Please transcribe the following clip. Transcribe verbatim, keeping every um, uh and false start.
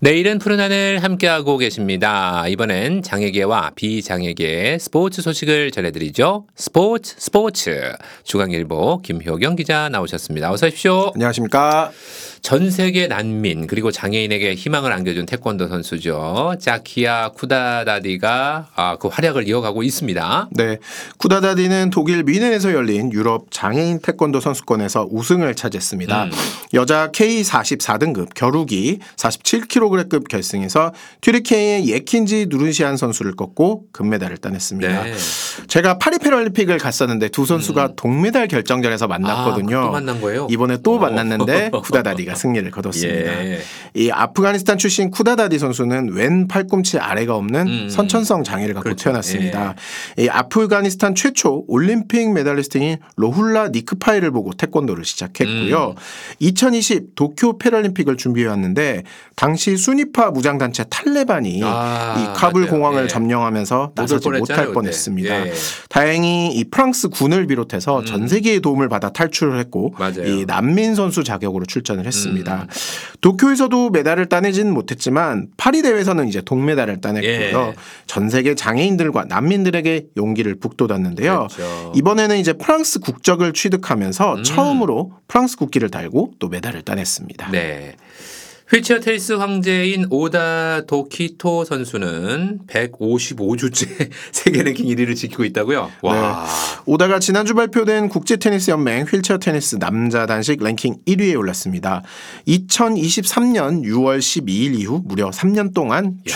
내일은 푸른 하늘 함께하고 계십니다. 이번엔 장애계와 비장애계 스포츠 소식을 전해드리죠. 스포츠 스포츠 중앙일보 김효경 기자 나오셨습니다. 어서 오십시오. 안녕하십니까. 전 세계 난민 그리고 장애인에게 희망을 안겨준 태권도 선수죠. 자키아 쿠다다디가 아, 그 활약을 이어가고 있습니다. 네, 쿠다다디는 독일 뮌헨에서 열린 유럽 장애인 태권도 선수권에서 우승을 차지했습니다. 음. 여자 케이 사십사 등급 겨루기 사십칠 킬로그램급 결승에서 튀르키예의 예킨지 누르시안 선수를 꺾고 금메달을 따냈습니다. 네. 제가 파리 패럴림픽을 갔었는데 두 선수가 음. 동메달 결정전에서 만났거든요. 아, 또 만난 거예요? 이번에 또 오. 만났는데 쿠다다디가 승리를 거뒀습니다. 예. 이 아프가니스탄 출신 쿠다다디 선수는 왼 팔꿈치 아래가 없는 음. 선천성 장애를 갖고 그렇죠. 태어났습니다. 예. 이 아프가니스탄 최초 올림픽 메달리스트인 로훌라 니크파이를 보고 태권도를 시작했고요. 음. 이천이십 도쿄 패럴림픽을 준비해왔는데 당시 수니파 무장단체 탈레반이 아, 이 카불 맞아요. 공항을 예. 점령하면서 나서지 못할 뻔했습니다. 예. 다행히 이 프랑스 군을 비롯해서 음. 전 세계의 도움을 받아 탈출을 했고 맞아요. 이 난민 선수 자격으로 출전을 했습니다. 음. 도쿄에서도 메달을 따내지는 못했지만 파리 대회에서는 이제 동메달을 따냈고요. 예. 전 세계 장애인들과 난민들에게 용기를 북돋았는데요. 그렇죠. 이번에는 이제 프랑스 국적을 취득하면서 음. 처음으로 프랑스 국기를 달고 또 메달을 따냈습니다. 네. 휠체어 테니스 황제인 오다 도키토 선수는 백오십오 주째 세계 랭킹 일 위를 지키고 있다고요? 와. 네. 오다가 지난주 발표된 국제테니스연맹 휠체어 테니스 남자 단식 랭킹 일 위에 올랐습니다. 이천이십삼 년 유월 십이일 이후 무려 삼 년 동안 야.